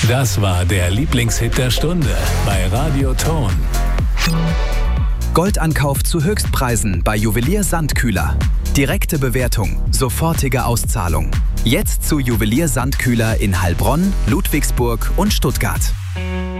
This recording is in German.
Das war der Lieblingshit der Stunde bei Radio Ton. Goldankauf zu Höchstpreisen bei Juwelier Sandkühler. Direkte Bewertung, sofortige Auszahlung. Jetzt zu Juwelier Sandkühler in Heilbronn, Ludwigsburg und Stuttgart.